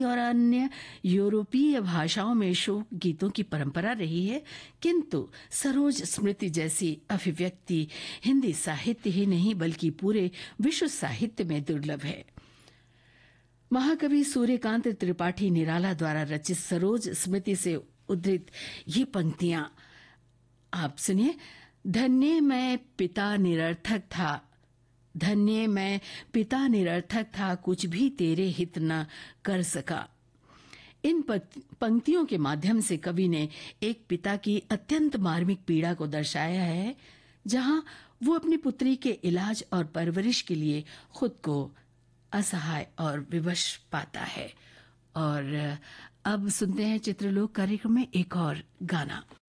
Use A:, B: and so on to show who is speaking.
A: और अन्य यूरोपीय भाषाओं में शोक गीतों की परंपरा रही है, किंतु सरोज स्मृति जैसी अभिव्यक्ति हिंदी साहित्य ही नहीं बल्कि पूरे विश्व साहित्य में दुर्लभ है। महाकवि सूर्यकांत त्रिपाठी निराला द्वारा रचित सरोज स्मृति से उद्धृत ये पंक्तियां आप सुनिए। धन्य मैं पिता निरर्थक था, धन्य मैं पिता निरर्थक था, कुछ भी तेरे हित न कर सका। इन पंक्तियों के माध्यम से कवि ने एक पिता की अत्यंत मार्मिक पीड़ा को दर्शाया है, जहां वो अपनी पुत्री के इलाज और परवरिश के लिए खुद को असहाय और विवश पाता है। और अब सुनते हैं चित्रलोक कार्यक्रम में एक और गाना।